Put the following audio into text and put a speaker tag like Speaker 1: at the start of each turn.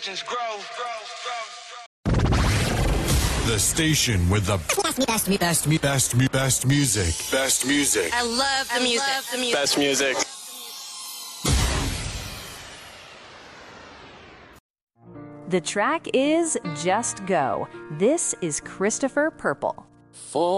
Speaker 1: legends grow.
Speaker 2: The station with the best music. Best music.
Speaker 3: I love the music.
Speaker 4: Best music.
Speaker 5: The track is Just Go. This is Christopher Purple.
Speaker 4: Full